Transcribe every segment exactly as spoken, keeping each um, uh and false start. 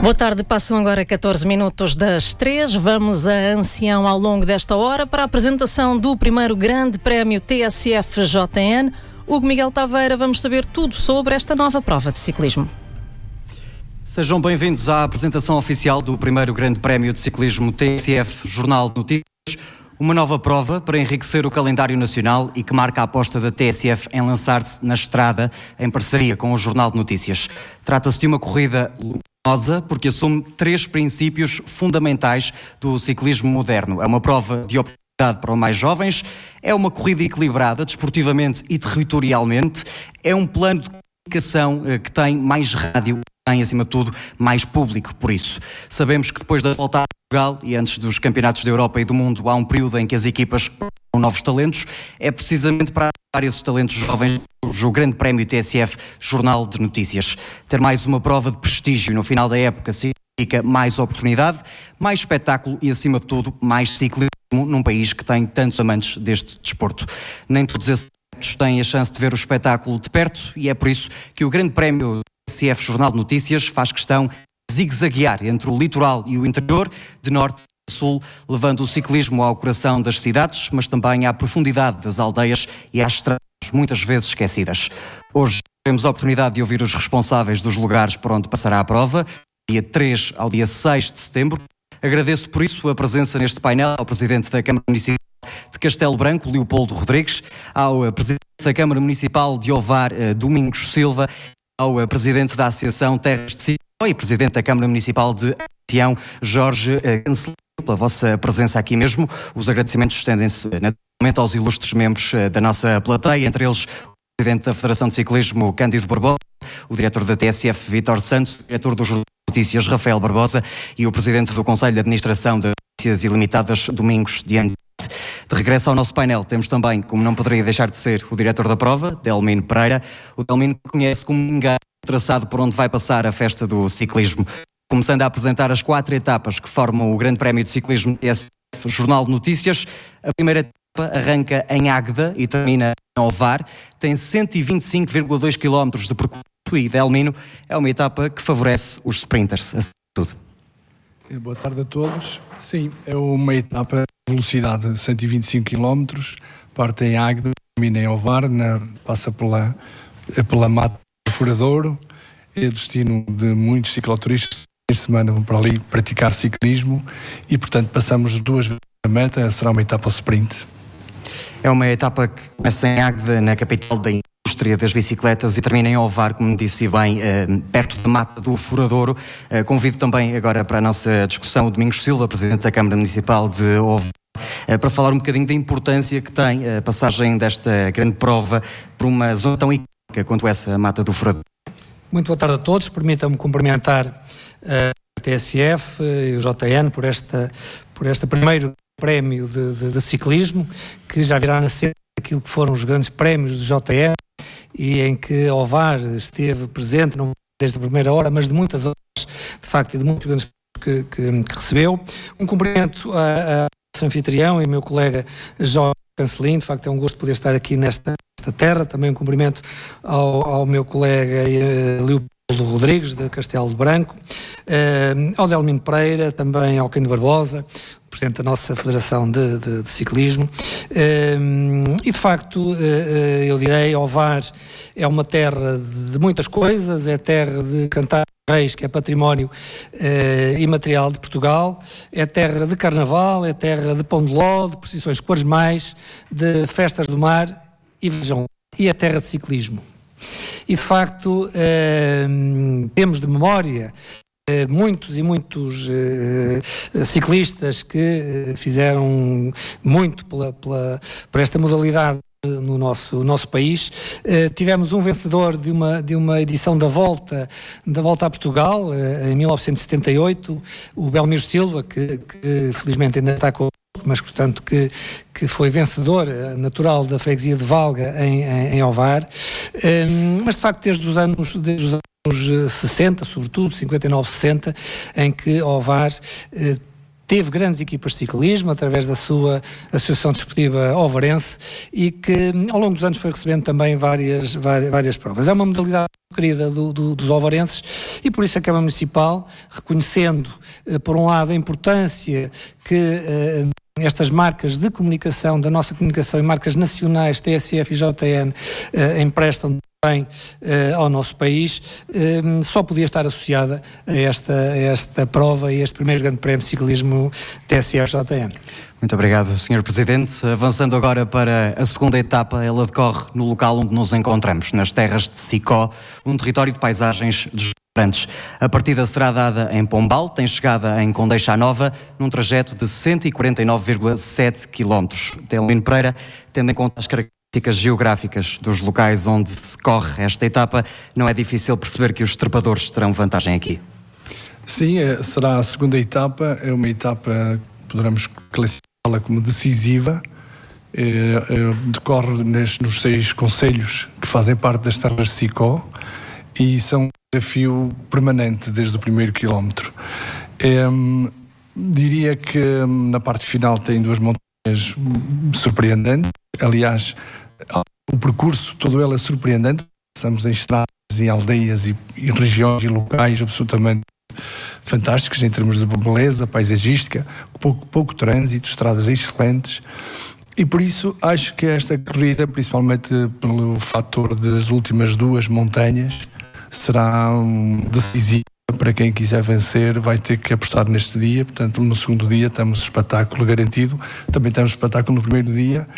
Boa tarde, passam agora catorze minutos das três. Vamos a Ancião ao longo desta hora para a apresentação do primeiro Grande Prémio T S F J N. Hugo Miguel Taveira, vamos saber tudo sobre esta nova prova de ciclismo. Sejam bem-vindos à apresentação oficial do primeiro Grande Prémio de Ciclismo T S F Jornal de Notícias. Uma nova prova para enriquecer o calendário nacional e que marca a aposta da T S F em lançar-se na estrada em parceria com o Jornal de Notícias. Trata-se de uma corrida luminosa porque assume três princípios fundamentais do ciclismo moderno. É uma prova de oportunidade para os mais jovens, é uma corrida equilibrada desportivamente e territorialmente, é um plano de comunicação que tem mais rádio, tem acima de tudo mais público. Por isso, sabemos que depois da volta a Portugal e antes dos campeonatos da Europa e do mundo há um período em que as equipas com novos talentos, é precisamente para atrair esses talentos jovens o Grande Prémio T S F Jornal de Notícias. Ter mais uma prova de prestígio no final da época significa mais oportunidade, mais espetáculo e acima de tudo mais ciclismo num país que tem tantos amantes deste desporto. Nem todos esses têm a chance de ver o espetáculo de perto e é por isso que o Grande Prémio T S F Jornal de Notícias faz questão de zigue-zaguear entre o litoral e o interior, de norte a sul, levando o ciclismo ao coração das cidades, mas também à profundidade das aldeias e às estradas muitas vezes esquecidas. Hoje temos a oportunidade de ouvir os responsáveis dos lugares por onde passará a prova, dia três ao dia seis de setembro. Agradeço por isso a presença neste painel ao Presidente da Câmara Municipal de Castelo Branco, Leopoldo Rodrigues, ao Presidente da Câmara Municipal de Ovar, Domingos Silva, ao Presidente da Associação Terras de Sítio e Presidente da Câmara Municipal de Ancião, Jorge Cancelino, pela vossa presença aqui mesmo. Os agradecimentos estendem-se naturalmente aos ilustres membros da nossa plateia, entre eles o Presidente da Federação de Ciclismo, Cândido Barbosa, o Diretor da T S F, Vítor Santos, o Diretor do Jornal de Notícias, Rafael Barbosa, e o Presidente do Conselho de Administração de Notícias Ilimitadas, Domingos de Andrade. De regresso ao nosso painel, temos também, como não poderia deixar de ser, o Diretor da prova, Delmino Pereira. O Delmino conhece como ninguém o traçado por onde vai passar a festa do ciclismo. Começando a apresentar as quatro etapas que formam o Grande Prémio de Ciclismo T S F Jornal de Notícias. A primeira etapa arranca em Águeda e termina em Ovar. Tem cento e vinte e cinco vírgula dois quilómetros de percurso e, Delmino, é uma etapa que favorece os sprinters, acima de tudo. Boa tarde a todos. Sim, é uma etapa de velocidade de cento e vinte e cinco quilómetros, parte em Águeda, termina em Ovar, na, passa pela, pela Mata do Furadouro, é destino de muitos cicloturistas que esta semana vão para ali praticar ciclismo e, portanto, passamos duas vezes a meta, será uma etapa ao sprint. É uma etapa que começa em Águeda, na capital da indústria das bicicletas, e termina em Ovar, como disse bem, perto da Mata do Furadouro. Convido também agora para a nossa discussão o Domingos Silva, Presidente da Câmara Municipal de Ovar, para falar um bocadinho da importância que tem a passagem desta grande prova por uma zona tão icónica quanto essa, a Mata do Furadouro. Muito boa tarde a todos. Permitam-me cumprimentar a T S F e o J N por, esta, por este primeiro prémio de, de, de ciclismo, que já virá na cena aquilo que foram os grandes prémios do J N e em que Ovar esteve presente, não desde a primeira hora, mas de muitas horas, de facto, e de muitos grandes que, que, que recebeu. Um cumprimento a, a nosso anfitrião e meu colega Jorge Cancelino. De facto, é um gosto poder estar aqui nesta terra. Também um cumprimento ao, ao meu colega uh, Leopoldo Rodrigues, de Castelo Branco, uh, ao Delmino Pereira, também ao Cândido Barbosa, Presidente da nossa Federação de, de, de Ciclismo. Uh, e de facto, uh, uh, eu direi, Ovar é uma terra de muitas coisas, é terra de cantar reis, que é património uh, imaterial de Portugal, é terra de carnaval, é terra de pão de ló, de procissões quaresmais, de festas do mar, e vejam, e a terra de ciclismo. E de facto eh, temos de memória eh, muitos e muitos eh, ciclistas que eh, fizeram muito pela, pela, por esta modalidade no nosso, nosso país. Uh, tivemos um vencedor de uma, de uma edição da Volta, da Volta a Portugal, uh, em mil novecentos e setenta e oito, o Belmiro Silva, que, que felizmente ainda está com mas portanto que, que foi vencedor natural da freguesia de Valga em, em, em Ovar, um, mas de facto desde os anos, desde os anos sessenta, sobretudo cinquenta e nove, sessenta, em que Ovar uh, teve grandes equipas de ciclismo através da sua Associação Desportiva Ovarense e que ao longo dos anos foi recebendo também várias, várias, várias provas. É uma modalidade querida do, do, dos ovarenses e por isso a Câmara Municipal, reconhecendo eh, por um lado a importância que eh, estas marcas de comunicação, da nossa comunicação e marcas nacionais, T S F e J N, eh, emprestam também eh, ao nosso país, eh, só podia estar associada a esta, a esta prova e este primeiro grande prémio de ciclismo T S F J N. Muito obrigado, senhor Presidente. Avançando agora para a segunda etapa, ela decorre no local onde nos encontramos, nas terras de Sicó, um território de paisagens deslumbrantes. A partida será dada em Pombal, tem chegada em Condeixa Nova, num trajeto de cento e quarenta e nove vírgula sete quilómetros. Telino Pereira, tendo em conta as características geográficas dos locais onde se corre esta etapa, não é difícil perceber que os trepadores terão vantagem aqui. Sim, será a segunda etapa, é uma etapa, poderemos classificá-la como decisiva, é, é, decorre neste, nos seis concelhos que fazem parte das terras de Sicó e são um desafio permanente desde o primeiro quilómetro. É, diria que na parte final tem duas montanhas surpreendentes, aliás, o percurso todo ele é surpreendente, passamos em estradas e aldeias e, e regiões e locais absolutamente fantásticos em termos de beleza paisagística, pouco, pouco trânsito, estradas excelentes e por isso acho que esta corrida, principalmente pelo fator das últimas duas montanhas, será um decisiva para quem quiser vencer, vai ter que apostar neste dia. Portanto, no segundo dia temos espetáculo garantido, também temos espetáculo no primeiro dia.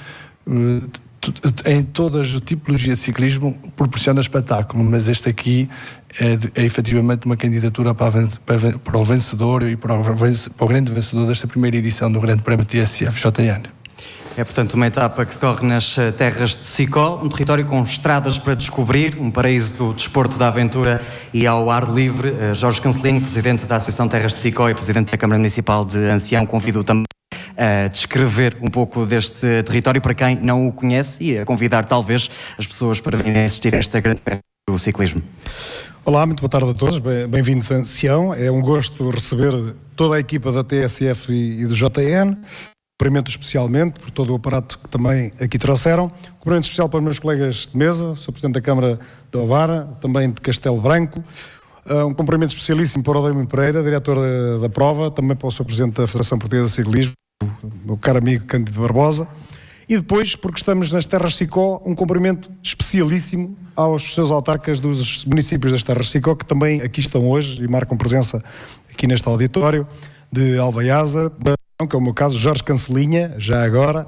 Em todas as tipologias de ciclismo proporciona espetáculo, mas este aqui é, é efetivamente uma candidatura para, para, para o vencedor e para o, para o grande vencedor desta primeira edição do Grande Prémio T S F J N. É, portanto, uma etapa que decorre nas terras de Sicó, um território com estradas para descobrir, um paraíso do desporto, da aventura e ao ar livre. Jorge Cancelinho, Presidente da Associação Terras de Sicó e Presidente da Câmara Municipal de Ancião, convido também a descrever um pouco deste território para quem não o conhece e a convidar talvez as pessoas para virem assistir a esta grande prémio do ciclismo. Olá, muito boa tarde a todos, bem-vindos a Ancião. É um gosto receber toda a equipa da T S F e do J N. Cumprimento especialmente por todo o aparato que também aqui trouxeram. Cumprimento especial para os meus colegas de mesa, sou Presidente da Câmara de Ovara, também de Castelo Branco. Um cumprimento especialíssimo para o Telino Pereira, diretor da, da prova, também para o Senhor Presidente da Federação Portuguesa de Ciclismo, o meu caro amigo Cândido Barbosa. E depois, porque estamos nas terras de Sicó, um cumprimento especialíssimo aos seus autarcas dos municípios das terras de Sicó, que também aqui estão hoje e marcam presença aqui neste auditório, de Alvaiasa, que é o meu caso, Jorge Cancelinha, já agora,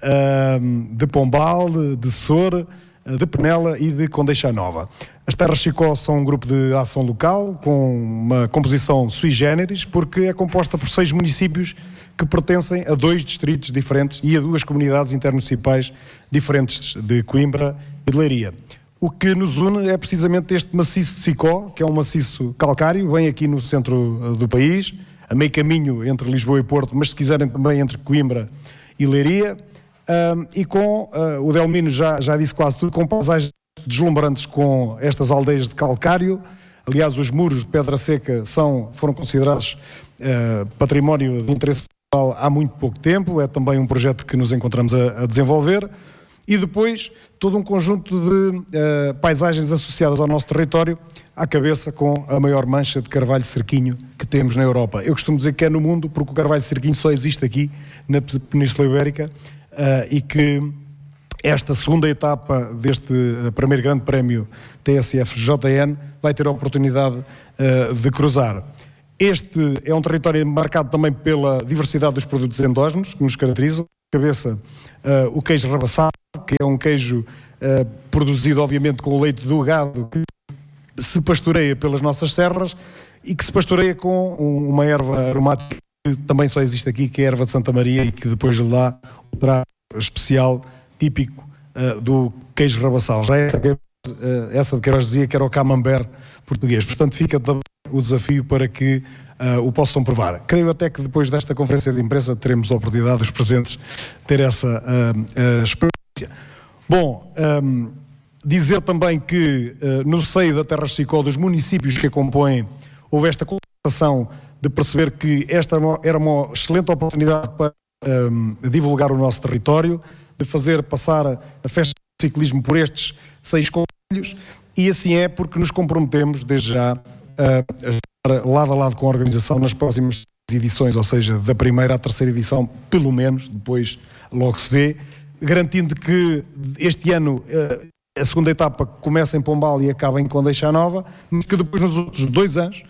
de Pombal, de Sor, de Penela e de Condeixa Nova. As terras de Sicó são um grupo de ação local, com uma composição sui generis, porque é composta por seis municípios que pertencem a dois distritos diferentes e a duas comunidades intermunicipais diferentes de Coimbra e de Leiria. O que nos une é precisamente este maciço de Sicó, que é um maciço calcário, bem aqui no centro do país, a meio caminho entre Lisboa e Porto, mas se quiserem também entre Coimbra e Leiria, um, e com, uh, o Delmino já, já disse quase tudo, com paisagens deslumbrantes com estas aldeias de calcário. Aliás, os muros de pedra seca são, foram considerados uh, património de interesse cultural há muito pouco tempo, é também um projeto que nos encontramos a, a desenvolver. E depois, todo um conjunto de uh, paisagens associadas ao nosso território, à cabeça com a maior mancha de carvalho cerquinho que temos na Europa. Eu costumo dizer que é no mundo, porque o carvalho cerquinho só existe aqui, na Península Ibérica, uh, e que esta segunda etapa deste uh, primeiro grande prémio T S F J N vai ter a oportunidade uh, de cruzar. Este é um território marcado também pela diversidade dos produtos endógenos, que nos caracterizam. Cabeça, uh, o queijo rabaçado, que é um queijo uh, produzido obviamente com o leite do gado que se pastoreia pelas nossas serras e que se pastoreia com um, uma erva aromática que também só existe aqui, que é a erva de Santa Maria, e que depois lhe dá o traço especial típico uh, do queijo rabaçal. Já essa, uh, essa de Queiroz dizia que era o camembert português. Portanto, fica também o desafio para que Uh, o possam provar. Creio até que depois desta conferência de imprensa teremos a oportunidade dos presentes ter essa uh, uh, experiência. Bom, um, dizer também que uh, no seio da Terra de Sicó, dos municípios que a compõem, houve esta constatação de perceber que esta era uma excelente oportunidade para um, divulgar o nosso território, de fazer passar a festa do ciclismo por estes seis concelhos, e assim é porque nos comprometemos desde já a estar lado a lado com a organização nas próximas edições, ou seja, da primeira à terceira edição, pelo menos, depois logo se vê, garantindo que este ano a segunda etapa começa em Pombal e acaba em Condeixa Nova, mas que depois nos outros dois anos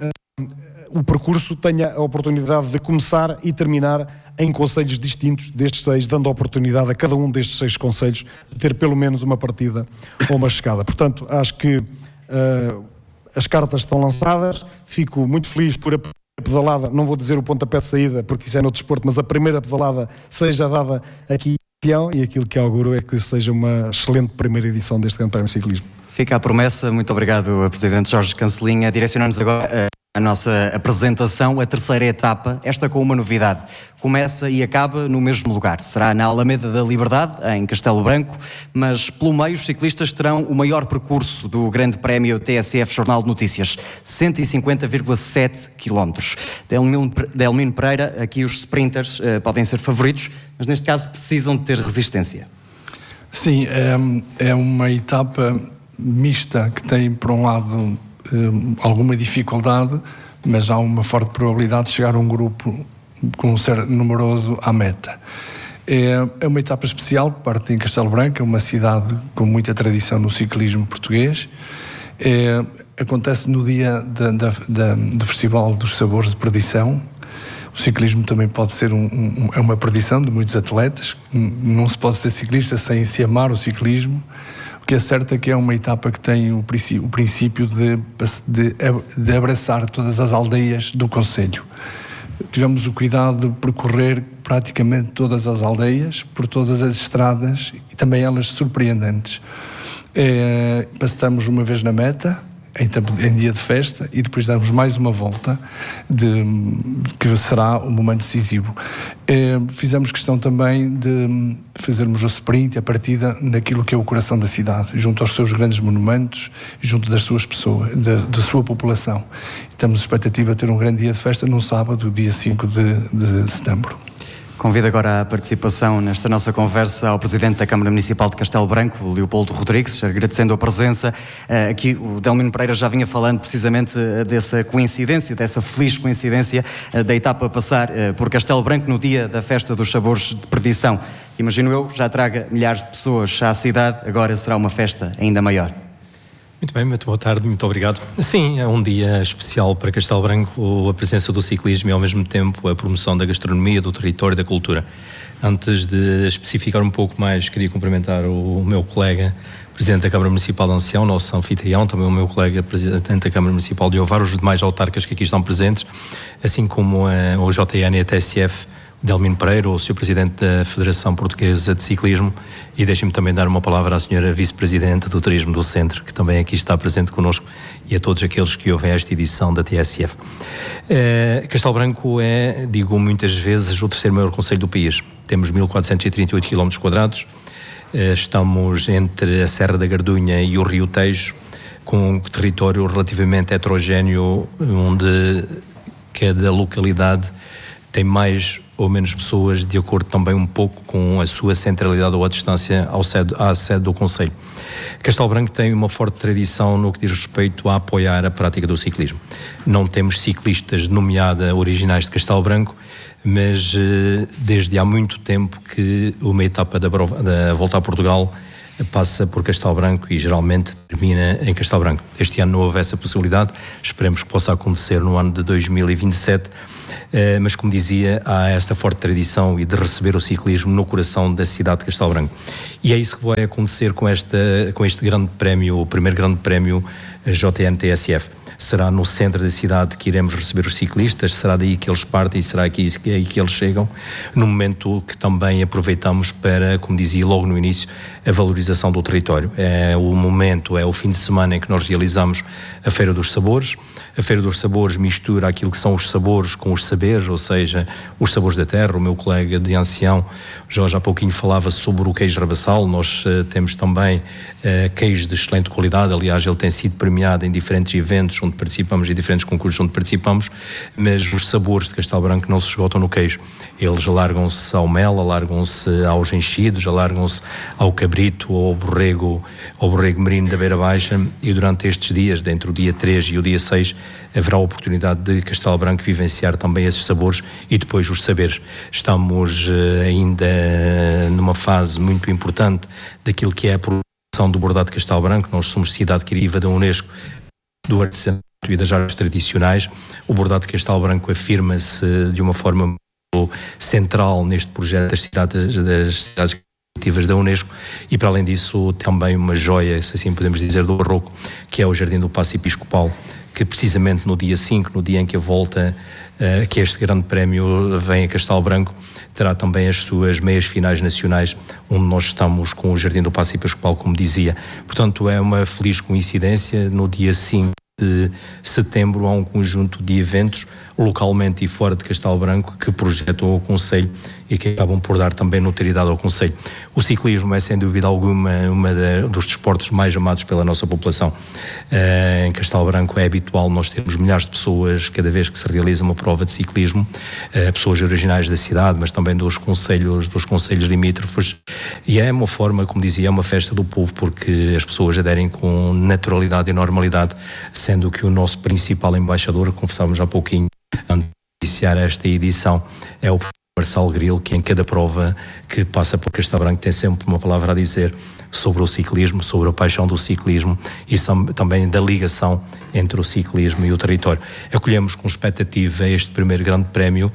o percurso tenha a oportunidade de começar e terminar em concelhos distintos destes seis, dando a oportunidade a cada um destes seis concelhos de ter pelo menos uma partida ou uma chegada. Portanto, acho que uh, as cartas estão lançadas, fico muito feliz por a pedalada, não vou dizer o pontapé de saída, porque isso é no desporto, mas a primeira pedalada seja dada aqui e aquilo que auguro é que seja uma excelente primeira edição deste Grande Prémio de Ciclismo. Fica a promessa. Muito obrigado, Presidente Jorge Cancelinha. Direcionamos agora a nossa apresentação, a terceira etapa, esta com uma novidade. Começa e acaba no mesmo lugar. Será na Alameda da Liberdade, em Castelo Branco, mas pelo meio os ciclistas terão o maior percurso do Grande Prémio T S F Jornal de Notícias, cento e cinquenta vírgula sete quilómetros. Delmino Pereira, aqui os sprinters uh, podem ser favoritos, mas neste caso precisam de ter resistência. Sim, é, é uma etapa mista que tem, por um lado, alguma dificuldade, mas há uma forte probabilidade de chegar um grupo com um certo numeroso à meta. É, é uma etapa especial, parte em Castelo Branco, é uma cidade com muita tradição no ciclismo português. É, acontece no dia da, da, da, do Festival dos Sabores de Perdição. O ciclismo também pode ser um, um, é uma perdição de muitos atletas. Não se pode ser ciclista sem se amar o ciclismo. O que é certo é que é uma etapa que tem o princípio, o princípio de, de, de abraçar todas as aldeias do concelho. Tivemos o cuidado de percorrer praticamente todas as aldeias, por todas as estradas, e também elas surpreendentes. É, passamos uma vez na meta, em, em dia de festa, e depois damos mais uma volta, de, que será um momento decisivo. É, fizemos questão também de fazermos o sprint, a partida, naquilo que é o coração da cidade, junto aos seus grandes monumentos, junto das suas pessoas, da, da sua população. Estamos expectativa de ter um grande dia de festa no sábado, dia cinco de, de setembro. Convido agora a participação nesta nossa conversa ao Presidente da Câmara Municipal de Castelo Branco, o Leopoldo Rodrigues, agradecendo a presença. Aqui o Delmino Pereira já vinha falando precisamente dessa coincidência, dessa feliz coincidência da etapa passar por Castelo Branco no dia da festa dos Sabores de Perdição. Imagino eu, já traga milhares de pessoas à cidade, agora será uma festa ainda maior. Muito bem, muito boa tarde, muito obrigado. Sim, é um dia especial para Castelo Branco, a presença do ciclismo e ao mesmo tempo a promoção da gastronomia, do território e da cultura. Antes de especificar um pouco mais, queria cumprimentar o meu colega, Presidente da Câmara Municipal de Ancião, nosso anfitrião, também o meu colega, Presidente da Câmara Municipal de Ovar, os demais autarcas que aqui estão presentes, assim como a, o J N e a T S F, Delmino Pereira, o senhor Presidente da Federação Portuguesa de Ciclismo, e deixem-me também dar uma palavra à senhora Vice-Presidente do Turismo do Centro, que também aqui está presente connosco, e a todos aqueles que ouvem esta edição da T S F. Uh, Castelo Branco é, digo muitas vezes, o terceiro maior concelho do país. Temos mil quatrocentos e trinta e oito quilómetros quadrados, uh, estamos entre a Serra da Gardunha e o Rio Tejo, com um território relativamente heterogéneo, onde cada localidade tem mais ou menos pessoas, de acordo também um pouco com a sua centralidade ou a distância ao sede, à sede do concelho. Castelo Branco tem uma forte tradição no que diz respeito a apoiar a prática do ciclismo. Não temos ciclistas de nomeada originais de Castelo Branco, mas desde há muito tempo que uma etapa da, da Volta a Portugal passa por Castelo Branco e geralmente termina em Castelo Branco. Este ano não houve essa possibilidade, esperemos que possa acontecer no ano de dois mil e vinte e sete, Uh, mas como dizia, há esta forte tradição e de receber o ciclismo no coração da cidade de Castelo Branco. E é isso que vai acontecer com, esta, com este grande prémio, o primeiro grande prémio J N T S F. Será no centro da cidade que iremos receber os ciclistas, será daí que eles partem e será aqui, aí que eles chegam, no momento que também aproveitamos para, como dizia logo no início, a valorização do território. É o momento, é o fim de semana em que nós realizamos a Feira dos Sabores. A Feira dos Sabores mistura aquilo que são os sabores com os saberes, ou seja, os sabores da terra. O meu colega de Ancião, Jorge, há pouquinho falava sobre o queijo rabassal. Nós uh, temos também uh, queijo de excelente qualidade, aliás ele tem sido premiado em diferentes eventos onde participamos e diferentes concursos onde participamos, mas os sabores de Castelo Branco não se esgotam no queijo. Eles alargam-se ao mel, alargam-se aos enchidos, alargam-se ao cabrito, ao borrego, ao borrego merino da Beira Baixa, e durante estes dias, entre o dia três e o dia seis, haverá a oportunidade de Castelo Branco vivenciar também esses sabores e depois os saberes. Estamos ainda numa fase muito importante daquilo que é a produção do bordado de Castelo Branco. Nós somos cidade querida da Unesco, do artesanato e das artes tradicionais. O bordado de Castelo Branco afirma-se de uma forma muito central neste projeto das cidades, das cidades criativas da Unesco, e para além disso também uma joia, se assim podemos dizer, do barroco, que é o Jardim do Paço Episcopal, que precisamente no dia cinco, no dia em que a volta, uh, que este grande prémio vem a Castelo Branco, terá também as suas meias finais nacionais, onde nós estamos com o Jardim do Paço Episcopal, como dizia. Portanto, é uma feliz coincidência. No dia cinco de setembro há um conjunto de eventos, localmente e fora de Castelo Branco, que projetam o Concelho e que acabam por dar também notoriedade ao Concelho. O ciclismo é, sem dúvida alguma, uma dos desportos mais amados pela nossa população. Uh, em Castelo Branco é habitual nós termos milhares de pessoas cada vez que se realiza uma prova de ciclismo, uh, pessoas originais da cidade, mas também dos concelhos, dos concelhos limítrofes, e é uma forma, como dizia, é uma festa do povo, porque as pessoas aderem com naturalidade e normalidade, sendo que o nosso principal embaixador, conversávamos há pouquinho, antes de iniciar esta edição, é o Marcelo Grilo, que em cada prova que passa por Castelo Branco tem sempre uma palavra a dizer sobre o ciclismo, sobre a paixão do ciclismo e também da ligação entre o ciclismo e o território. Acolhemos com expectativa este primeiro grande prémio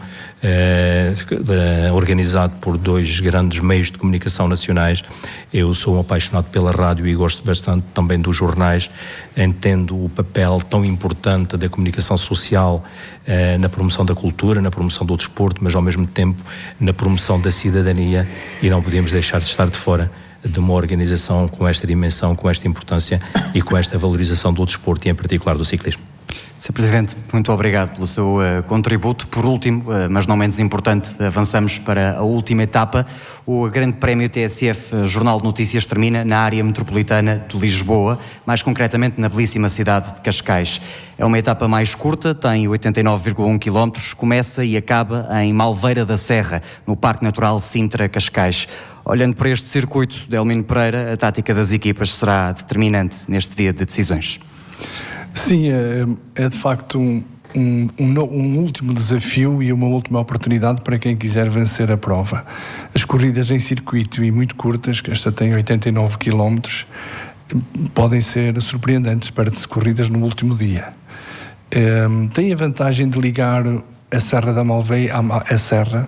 eh, eh, organizado por dois grandes meios de comunicação nacionais. Eu sou um apaixonado pela rádio e gosto bastante também dos jornais. Entendo o papel tão importante da comunicação social eh, na promoção da cultura, na promoção do desporto, mas ao mesmo tempo na promoção da cidadania, e não podemos deixar de estar de fora de uma organização com esta dimensão, com esta importância e com esta valorização do desporto e em particular do ciclismo. senhor Presidente, muito obrigado pelo seu uh, contributo. Por último, uh, mas não menos importante, avançamos para a última etapa. O Grande Prémio T S F uh, Jornal de Notícias termina na área metropolitana de Lisboa, mais concretamente na belíssima cidade de Cascais. É uma etapa mais curta, tem oitenta e nove vírgula um quilómetros, começa e acaba em Malveira da Serra, no Parque Natural Sintra-Cascais. Olhando para este circuito, Delmino Pereira, a tática das equipas será determinante neste dia de decisões. Sim, é, é de facto um, um, um, um último desafio e uma última oportunidade para quem quiser vencer a prova. As corridas em circuito e muito curtas, que esta tem oitenta e nove quilómetros, podem ser surpreendentes para se corridas no último dia. É, tem a vantagem de ligar a Serra da Malveira, a, a Serra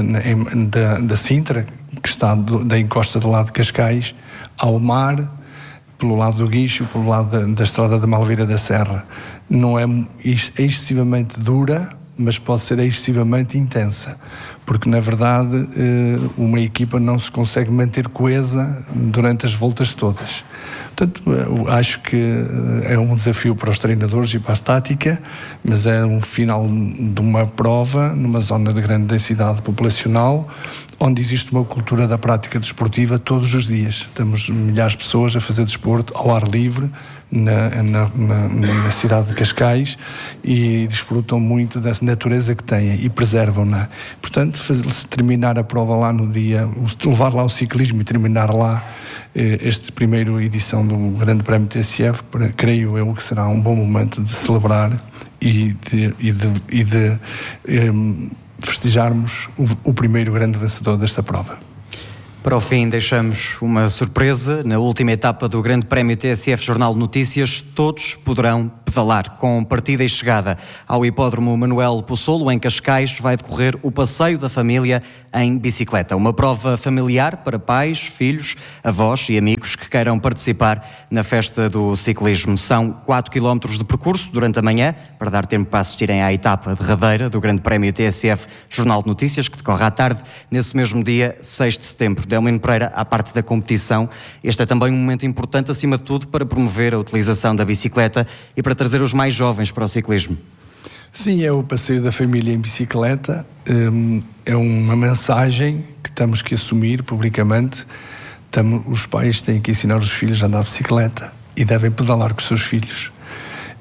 da, da Sintra, que está do, da encosta do lado de Cascais, ao mar, pelo lado do Guincho, pelo lado da, da estrada da Malveira da Serra. Não é excessivamente dura, mas pode ser excessivamente intensa, porque na verdade uma equipa não se consegue manter coesa durante as voltas todas. Portanto, acho que é um desafio para os treinadores e para a tática, mas é um final de uma prova numa zona de grande densidade populacional, onde existe uma cultura da prática desportiva todos os dias. Temos milhares de pessoas a fazer desporto ao ar livre na, na, na, na cidade de Cascais e desfrutam muito da natureza que têm e preservam-na. Portanto, fazer-se terminar a prova lá no dia, levar lá o ciclismo e terminar lá esta primeira edição do Grande Prémio T S F, creio eu que será um bom momento de celebrar e de, e de, e de um, festejarmos o, o primeiro grande vencedor desta prova. Para o fim, deixamos uma surpresa. Na última etapa do Grande Prémio T S F Jornal de Notícias, todos poderão pedalar. Com partida e chegada ao Hipódromo Manuel Possolo, em Cascais, vai decorrer o Passeio da Família em bicicleta. Uma prova familiar para pais, filhos, avós e amigos que queiram participar na festa do ciclismo. São quatro quilómetros de percurso durante a manhã, para dar tempo para assistirem à etapa derradeira do Grande Prémio T S F Jornal de Notícias, que decorre à tarde, nesse mesmo dia, seis de setembro. Delmino Pereira, à parte da competição, este é também um momento importante, acima de tudo, para promover a utilização da bicicleta e para trazer os mais jovens para o ciclismo. Sim, é o Passeio da Família em bicicleta, é uma mensagem que temos que assumir publicamente. Os pais têm que ensinar os filhos a andar de bicicleta e devem pedalar com os seus filhos.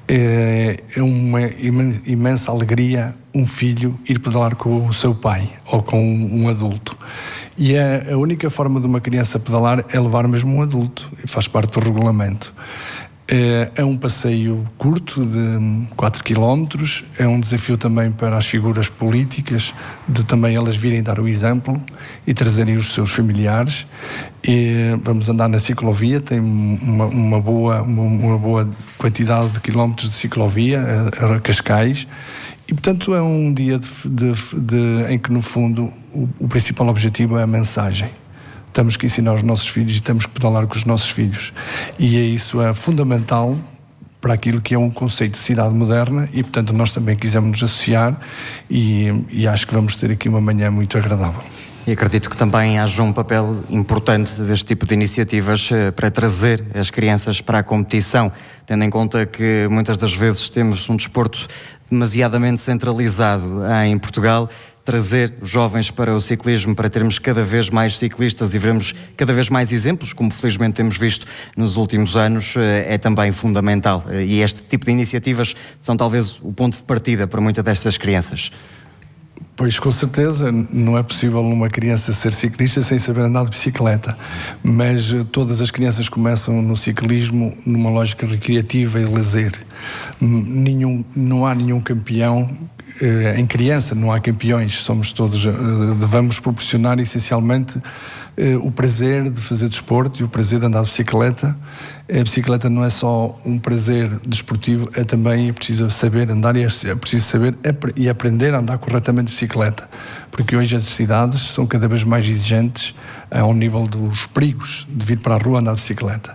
é uma imensa alegria um filho ir pedalar com o seu pai ou com um adulto. E é a única forma de uma criança pedalar é levar mesmo um adulto, e faz parte do regulamento. É um passeio curto de quatro quilómetros, é um desafio também para as figuras políticas, de também elas virem dar o exemplo e trazerem os seus familiares. E vamos andar na ciclovia, tem uma, uma, boa, uma, uma boa quantidade de quilómetros de ciclovia, a, a Cascais, e portanto é um dia de, de, de, em que no fundo o, o principal objetivo é a mensagem. Temos que ensinar aos nossos filhos e temos que pedalar com os nossos filhos. E isso é fundamental para aquilo que é um conceito de cidade moderna e, portanto, nós também quisemos nos associar e, e acho que vamos ter aqui uma manhã muito agradável. E acredito que também haja um papel importante deste tipo de iniciativas para trazer as crianças para a competição, tendo em conta que muitas das vezes temos um desporto demasiadamente centralizado em Portugal. Trazer jovens para o ciclismo, para termos cada vez mais ciclistas e vermos cada vez mais exemplos, como felizmente temos visto nos últimos anos, é também fundamental. E este tipo de iniciativas são talvez o ponto de partida para muitas destas crianças. Pois, com certeza, não é possível uma criança ser ciclista sem saber andar de bicicleta, mas todas as crianças começam no ciclismo numa lógica recreativa e de lazer. Nenhum, não há nenhum campeão em criança, não há campeões, somos todos, devemos proporcionar essencialmente o prazer de fazer desporto e o prazer de andar de bicicleta. A bicicleta não é só um prazer desportivo, é também é preciso saber andar e é preciso saber e aprender a andar corretamente de bicicleta, porque hoje as cidades são cada vez mais exigentes ao nível dos perigos de vir para a rua andar de bicicleta.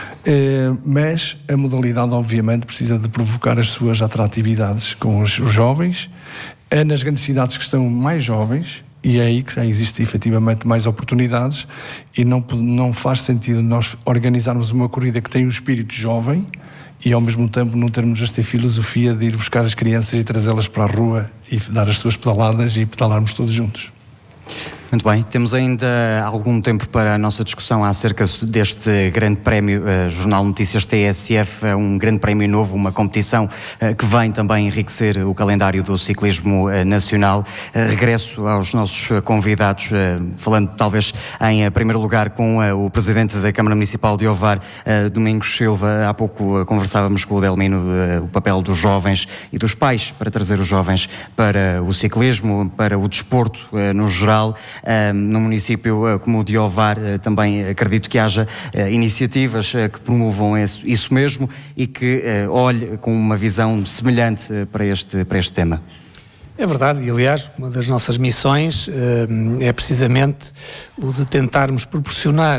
Mas a modalidade obviamente precisa de provocar as suas atratividades com os jovens, é nas grandes cidades que estão mais jovens e é aí que já existe efetivamente mais oportunidades e não, não faz sentido nós organizarmos uma corrida que tem um espírito jovem e ao mesmo tempo não termos esta filosofia de ir buscar as crianças e trazê-las para a rua e dar as suas pedaladas e pedalarmos todos juntos. Muito bem, temos ainda algum tempo para a nossa discussão acerca deste grande prémio uh, Jornal Notícias T S F, uh, um grande prémio novo, uma competição uh, que vem também enriquecer o calendário do ciclismo uh, nacional. Uh, regresso aos nossos uh, convidados, uh, falando talvez em uh, primeiro lugar com uh, o Presidente da Câmara Municipal de Ovar, uh, Domingos Silva. Há pouco uh, conversávamos com o Delmino uh, o papel dos jovens e dos pais para trazer os jovens para o ciclismo, para o desporto uh, no geral. Uh, no município uh, como o de Ovar, uh, também acredito que haja uh, iniciativas uh, que promovam isso, isso mesmo e que uh, olhe com uma visão semelhante uh, para, este, para este tema. É verdade, e aliás, uma das nossas missões uh, é precisamente o de tentarmos proporcionar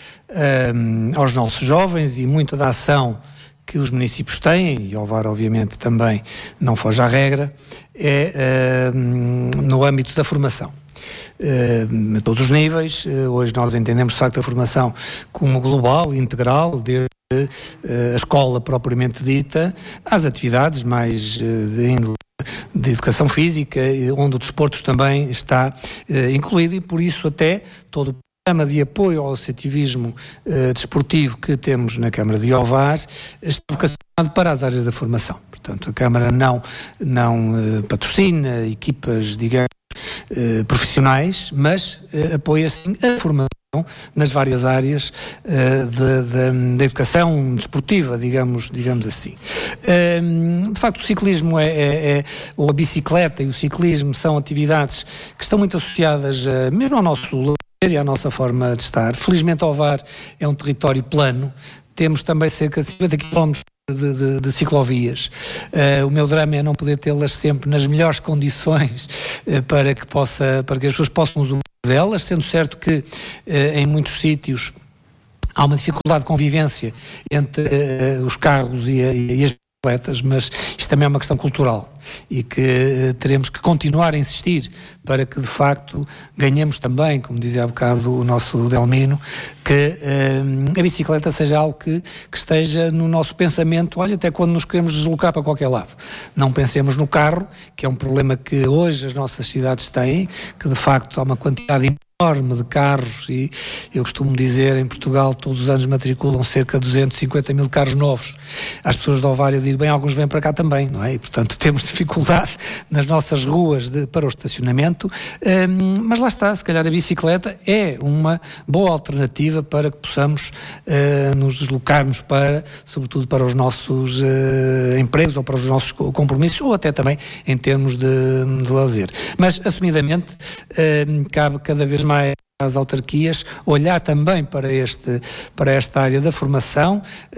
uh, aos nossos jovens e muita da ação que os municípios têm, e Ovar obviamente também não foge à regra, é uh, no âmbito da formação. Uh, a todos os níveis. Uh, hoje nós entendemos de facto a formação como global, integral, desde uh, a escola propriamente dita às atividades mais uh, de índole de educação física, onde o desporto também está uh, incluído, e por isso até todo o programa de apoio ao associativismo uh, desportivo que temos na Câmara de Ovar está vocacionado para as áreas da formação. Portanto, a Câmara não, não uh, patrocina equipas, digamos, Uh, profissionais, mas uh, apoia sim a formação nas várias áreas uh, da de, de educação desportiva, digamos, digamos assim. Uh, de facto, o ciclismo é, é, é, ou a bicicleta e o ciclismo são atividades que estão muito associadas uh, mesmo ao nosso lazer e à nossa forma de estar. Felizmente, Ovar é um território plano, temos também cerca de cinquenta quilómetros De, de, de ciclovias. Uh, o meu drama é não poder tê-las sempre nas melhores condições uh, para que possa, para que as pessoas possam usar delas, sendo certo que uh, em muitos sítios há uma dificuldade de convivência entre uh, os carros e, a, e as bicicletas, mas isto também é uma questão cultural e que uh, teremos que continuar a insistir para que de facto ganhemos também, como dizia há bocado o nosso Delmino, que uh, a bicicleta seja algo que, que esteja no nosso pensamento, olha, até quando nos queremos deslocar para qualquer lado. Não pensemos no carro, que é um problema que hoje as nossas cidades têm, que de facto há uma quantidade enorme de carros, e eu costumo dizer, em Portugal todos os anos matriculam cerca de duzentos e cinquenta mil carros novos. Às pessoas de Ovar eu digo, bem, alguns vêm para cá também, não é? E portanto temos dificuldade nas nossas ruas de, para o estacionamento, um, mas lá está, se calhar a bicicleta é uma boa alternativa para que possamos uh, nos deslocarmos para, sobretudo para os nossos uh, empregos ou para os nossos compromissos, ou até também em termos de, de lazer. Mas, assumidamente, uh, cabe cada vez mais às autarquias olhar também para, este, para esta área da formação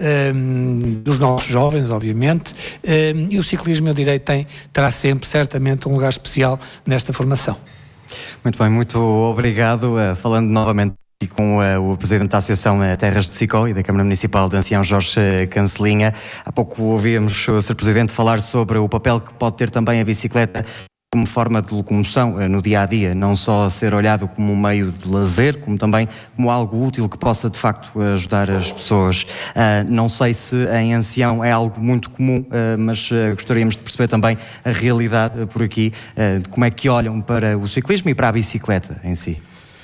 um, dos nossos jovens, obviamente, um, e o ciclismo, eu direi, tem, terá sempre, certamente, um lugar especial nesta formação. Muito bem, muito obrigado. Uh, falando novamente e com uh, o Presidente da Associação uh, Terras de Sicó e da Câmara Municipal de Ancião, Jorge uh, Cancelinha. Há pouco ouvíamos o senhor Presidente falar sobre o papel que pode ter também a bicicleta como forma de locomoção uh, no dia-a-dia, não só ser olhado como um meio de lazer, como também como algo útil que possa de facto ajudar as pessoas. Uh, não sei se em Ancião é algo muito comum, uh, mas uh, gostaríamos de perceber também a realidade uh, por aqui, uh, de como é que olham para o ciclismo e para a bicicleta em si.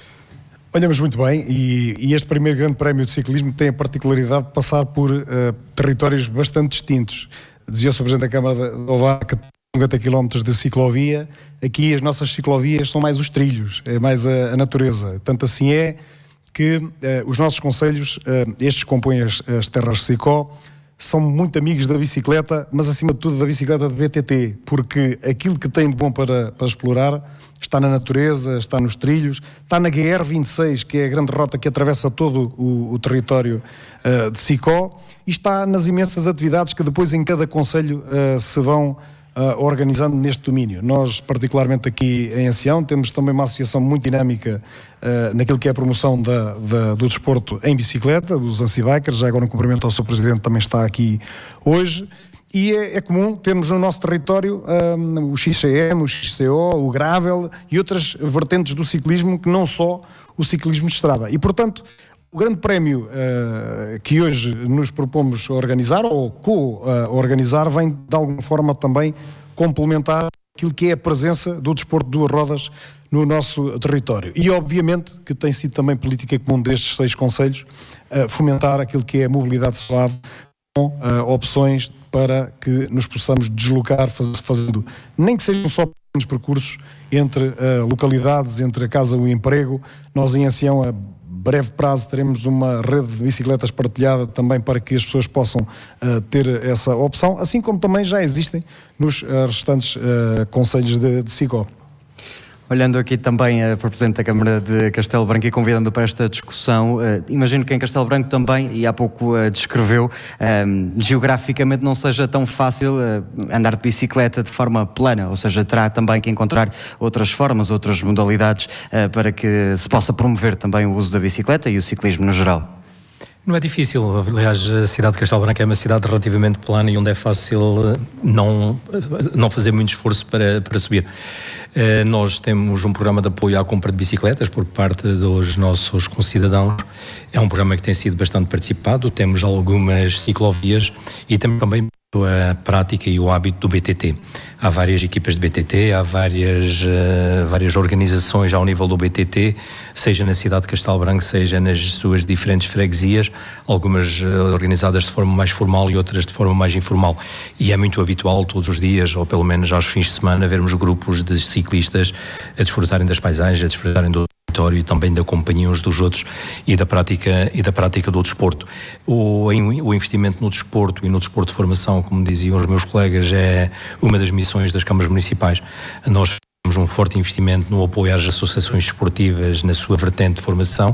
Olhamos muito bem, e, e este primeiro grande prémio de ciclismo tem a particularidade de passar por uh, territórios bastante distintos. Dizia o senhor Presidente da Câmara de Ovar que cinquenta quilómetros de ciclovia. Aqui as nossas ciclovias são mais os trilhos, é mais a, a natureza. Tanto assim é que uh, os nossos concelhos, uh, estes compõem as, as terras de Sicó, são muito amigos da bicicleta, mas acima de tudo da bicicleta de B T T, porque aquilo que tem de bom para, para explorar está na natureza, está nos trilhos, está na G R vinte e seis, que é a grande rota que atravessa todo o, o território uh, de Sicó, e está nas imensas atividades que depois em cada concelho uh, se vão Uh, organizando neste domínio. Nós, particularmente aqui em Ancião, temos também uma associação muito dinâmica uh, naquilo que é a promoção da, da, do desporto em bicicleta, os Ancibikers. Já agora um cumprimento ao seu Presidente, também está aqui hoje. E é, é comum termos no nosso território um, o X C M, o X C O, o Gravel e outras vertentes do ciclismo, que não só o ciclismo de estrada. E, portanto, o grande prémio uh, que hoje nos propomos organizar, ou co-organizar, vem de alguma forma também complementar aquilo que é a presença do desporto de duas rodas no nosso território. E obviamente que tem sido também política comum destes seis concelhos uh, fomentar aquilo que é a mobilidade suave, com uh, opções para que nos possamos deslocar faz, fazendo, nem que sejam só pequenos percursos entre uh, localidades, entre a casa e o emprego. Nós em Ancião, a breve prazo, teremos uma rede de bicicletas partilhada também para que as pessoas possam uh, ter essa opção, assim como também já existem nos uh, restantes uh, concelhos de, de Sicó. Olhando aqui também uh, para o Presidente da Câmara de Castelo Branco e convidando para esta discussão, uh, imagino que em Castelo Branco também, e há pouco uh, descreveu, um, geograficamente não seja tão fácil uh, andar de bicicleta de forma plana, ou seja, terá também que encontrar outras formas, outras modalidades uh, para que se possa promover também o uso da bicicleta e o ciclismo no geral. Não é difícil, aliás, a cidade de Castelo Branco é uma cidade relativamente plana e onde é fácil não, não fazer muito esforço para, para subir. Uh, nós temos um programa de apoio à compra de bicicletas por parte dos nossos concidadãos. É um programa que tem sido bastante participado, temos algumas ciclovias e temos também a prática e o hábito do B T T. Há várias equipas de B T T, há várias, uh, várias organizações ao nível do B T T, seja na cidade de Castelo Branco, seja nas suas diferentes freguesias, algumas uh, organizadas de forma mais formal e outras de forma mais informal. E é muito habitual todos os dias, ou pelo menos aos fins de semana, vermos grupos de ciclistas a desfrutarem das paisagens, a desfrutarem do e também da companhia uns dos outros e da prática, e da prática do desporto. O, o investimento no desporto e no desporto de formação, como diziam os meus colegas, é uma das missões das câmaras municipais. Nós temos um forte investimento no apoio às associações desportivas na sua vertente de formação uh,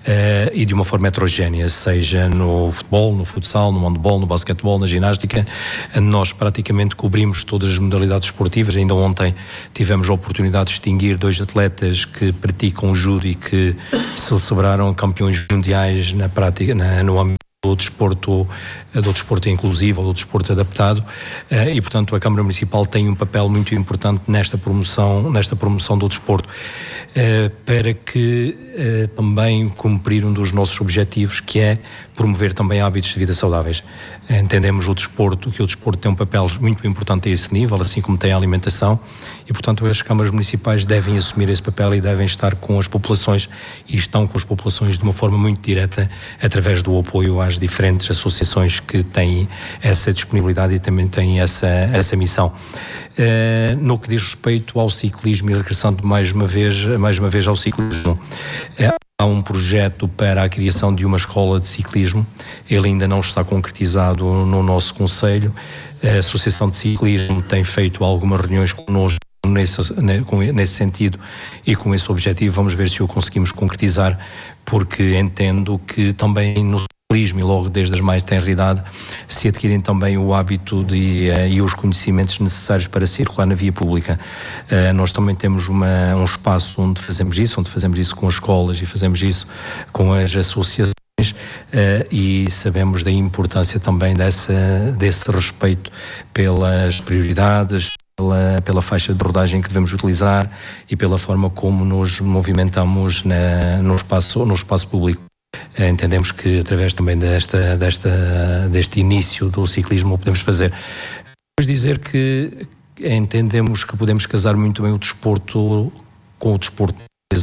e de uma forma heterogénea, seja no futebol, no futsal, no handball, no basquetebol, na ginástica. Nós praticamente cobrimos todas as modalidades esportivas. Ainda ontem tivemos a oportunidade de distinguir dois atletas que praticam judo e que se celebraram campeões mundiais na prática, na, no âmbito do desporto, do desporto inclusivo ou do desporto adaptado, e portanto a Câmara Municipal tem um papel muito importante nesta promoção, nesta promoção do desporto, para que também cumprir um dos nossos objetivos, que é promover também hábitos de vida saudáveis. Entendemos o desporto, que o desporto tem um papel muito importante a esse nível, assim como tem a alimentação, e portanto as câmaras municipais devem assumir esse papel e devem estar com as populações, e estão com as populações de uma forma muito direta, através do apoio às diferentes associações que têm essa disponibilidade e também têm essa, essa missão. Uh, no que diz respeito ao ciclismo, e regressando mais uma vez, mais uma vez ao ciclismo, uh, há um projeto para a criação de uma escola de ciclismo. Ele ainda não está concretizado no nosso concelho. A Associação de Ciclismo tem feito algumas reuniões connosco nesse, nesse sentido e com esse objetivo. Vamos ver se o conseguimos concretizar, porque entendo que também no ciclismo, e logo desde as mais tenra idade, se adquirem também o hábito de, uh, e os conhecimentos necessários para circular na via pública. Uh, nós também temos uma, um espaço onde fazemos isso, onde fazemos isso com as escolas e fazemos isso com as associações, uh, e sabemos da importância também dessa, desse respeito pelas prioridades, Pela, pela faixa de rodagem que devemos utilizar e pela forma como nos movimentamos na, no, espaço, no espaço público. Entendemos que através também desta, desta, deste início do ciclismo o podemos fazer. Vamos dizer que entendemos que podemos casar muito bem o desporto com o desporto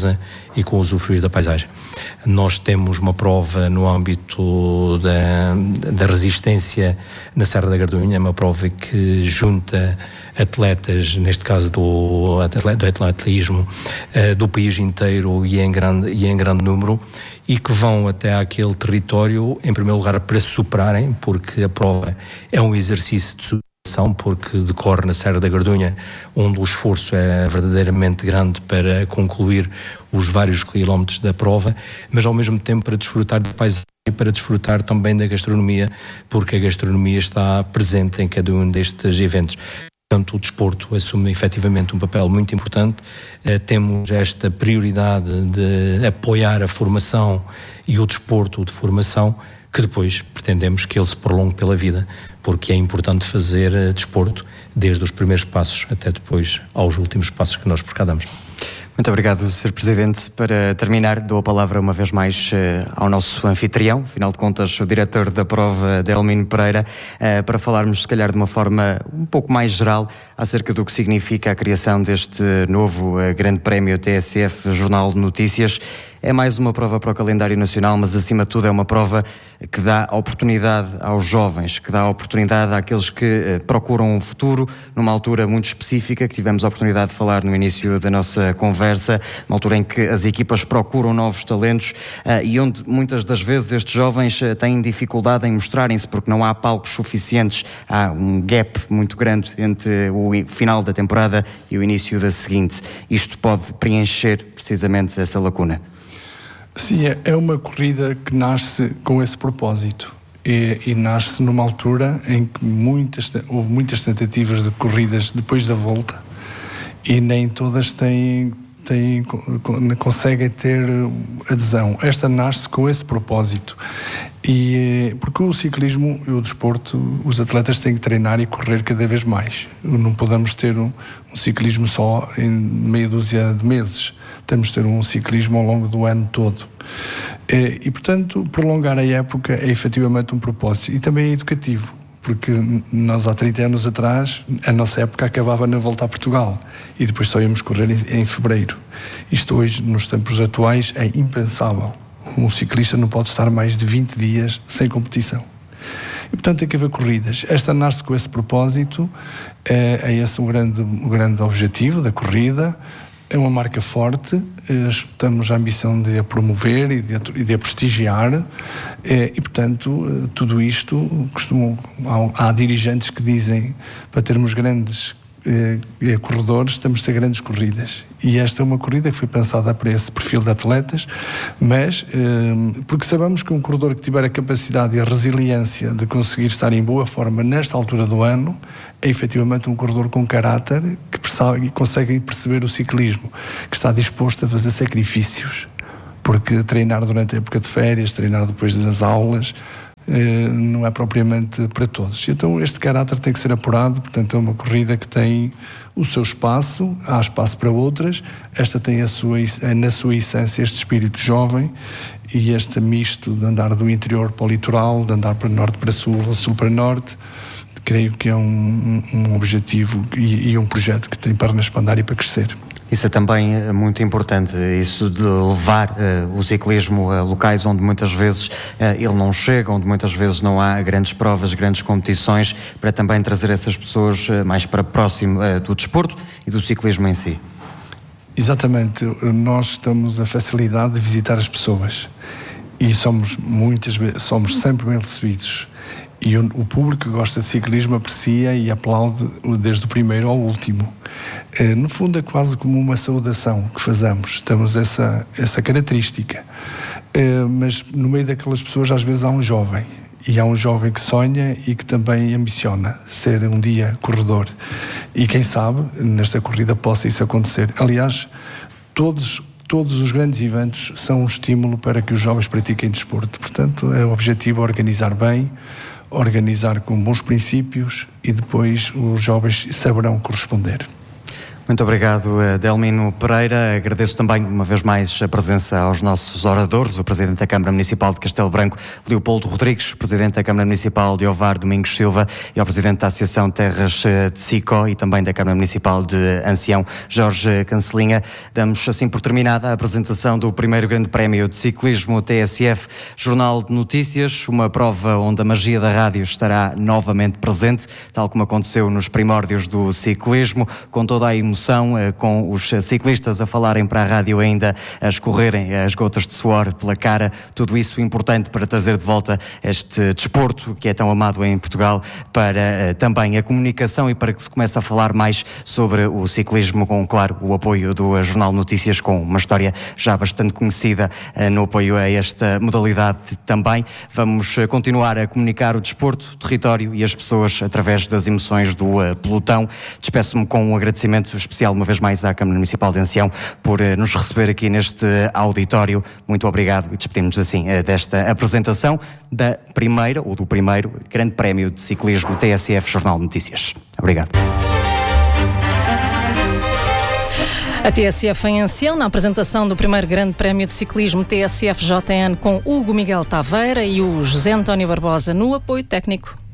e com o usufruir da paisagem. Nós temos uma prova no âmbito da, da resistência na Serra da Gardunha, uma prova que junta atletas, neste caso do, do atletismo, do país inteiro e em grande, e em grande número, e que vão até aquele território, em primeiro lugar, para se superarem, porque a prova é um exercício de superação, porque decorre na Serra da Gardunha, onde o esforço é verdadeiramente grande para concluir os vários quilómetros da prova, mas ao mesmo tempo para desfrutar de paisagem e para desfrutar também da gastronomia, porque a gastronomia está presente em cada um destes eventos. Portanto, o desporto assume efetivamente um papel muito importante. Uh, temos esta prioridade de apoiar a formação e o desporto de formação, que depois pretendemos que ele se prolongue pela vida, porque é importante fazer uh, desporto desde os primeiros passos até depois aos últimos passos que nós por cá damos. Muito obrigado, senhor Presidente. Para terminar, dou a palavra uma vez mais uh, ao nosso anfitrião, afinal de contas, o diretor da prova, Delmino Pereira, uh, para falarmos, se calhar, de uma forma um pouco mais geral acerca do que significa a criação deste novo uh, Grande Prémio T S F Jornal de Notícias. É mais uma prova para o calendário nacional, mas acima de tudo é uma prova que dá oportunidade aos jovens, que dá oportunidade àqueles que eh, procuram um futuro, numa altura muito específica, que tivemos a oportunidade de falar no início da nossa conversa, uma altura em que as equipas procuram novos talentos eh, e onde muitas das vezes estes jovens eh, têm dificuldade em mostrarem-se porque não há palcos suficientes, há um gap muito grande entre o final da temporada e o início da seguinte. Isto pode preencher precisamente essa lacuna. Sim, é uma corrida que nasce com esse propósito e, e nasce numa altura em que muitas, houve muitas tentativas de corridas depois da volta e nem todas têm, têm, conseguem ter adesão. Esta nasce com esse propósito. E, porque o ciclismo e o desporto, os atletas têm que treinar e correr cada vez mais. Não podemos ter um, um ciclismo só em meia dúzia de meses. Temos de ter um ciclismo ao longo do ano todo. E, e, portanto, prolongar a época é efetivamente um propósito. E também é educativo, porque nós há trinta anos atrás, a nossa época acabava na volta a Portugal e depois só íamos correr em, em fevereiro. Isto hoje, nos tempos atuais, é impensável. Um ciclista não pode estar mais de vinte dias sem competição. E, portanto, tem que haver corridas. Esta nasce com esse propósito, é, é esse o grande, o grande objetivo da corrida. É uma marca forte, estamos a ambição de a promover e de a, e de a prestigiar e, portanto, tudo isto, costumam, há, há dirigentes que dizem, para termos grandes eh, corredores, temos de ter grandes corridas. E esta é uma corrida que foi pensada para esse perfil de atletas, mas eh, porque sabemos que um corredor que tiver a capacidade e a resiliência de conseguir estar em boa forma nesta altura do ano, é efetivamente um corredor com caráter que percebe, consegue perceber o ciclismo, que está disposto a fazer sacrifícios, porque treinar durante a época de férias, treinar depois das aulas, eh, não é propriamente para todos. Então este caráter tem que ser apurado, portanto é uma corrida que tem o seu espaço, há espaço para outras, esta tem a sua, na sua essência este espírito jovem e este misto de andar do interior para o litoral, de andar para norte para sul, sul para norte, creio que é um, um objetivo e, e um projeto que tem pernas para andar e para crescer. Isso é também muito importante, isso de levar uh, o ciclismo a locais onde muitas vezes uh, ele não chega, onde muitas vezes não há grandes provas, grandes competições, para também trazer essas pessoas uh, mais para próximo uh, do desporto e do ciclismo em si. Exatamente, nós temos a facilidade de visitar as pessoas e somos muitas vezes, somos sempre bem recebidos. E o, o público que gosta de ciclismo aprecia e aplaude desde o primeiro ao último. Eh, no fundo é quase como uma saudação que fazemos, temos essa, essa característica. Eh, mas no meio daquelas pessoas às vezes há um jovem, e há um jovem que sonha e que também ambiciona ser um dia corredor. E quem sabe, nesta corrida possa isso acontecer. Aliás, todos... Todos os grandes eventos são um estímulo para que os jovens pratiquem desporto. Portanto, é o objetivo organizar bem, organizar com bons princípios e depois os jovens saberão corresponder. Muito obrigado, Delmino Pereira. Agradeço também, uma vez mais, a presença aos nossos oradores, o Presidente da Câmara Municipal de Castelo Branco, Leopoldo Rodrigues, o Presidente da Câmara Municipal de Ovar, Domingos Silva, e ao Presidente da Associação Terras de Sicó e também da Câmara Municipal de Ancião, Jorge Cancelinha. Damos assim por terminada a apresentação do primeiro Grande Prémio de Ciclismo T S F Jornal de Notícias, uma prova onde a magia da rádio estará novamente presente, tal como aconteceu nos primórdios do ciclismo, com toda a emoção, com os ciclistas a falarem para a rádio ainda, a escorrerem as gotas de suor pela cara, tudo isso importante para trazer de volta este desporto que é tão amado em Portugal, para também a comunicação e para que se comece a falar mais sobre o ciclismo, com, claro, o apoio do Jornal de Notícias, com uma história já bastante conhecida no apoio a esta modalidade também. Vamos continuar a comunicar o desporto, o território e as pessoas através das emoções do pelotão. Despeço-me com um agradecimento especial uma vez mais à Câmara Municipal de Ancião por uh, nos receber aqui neste auditório. Muito obrigado e despedimos assim uh, desta apresentação da primeira, ou do primeiro Grande Prémio de Ciclismo T S F Jornal de Notícias. Obrigado. A T S F em Ancião, na apresentação do primeiro Grande Prémio de Ciclismo T S F J N, com Hugo Miguel Taveira e o José António Barbosa no apoio técnico.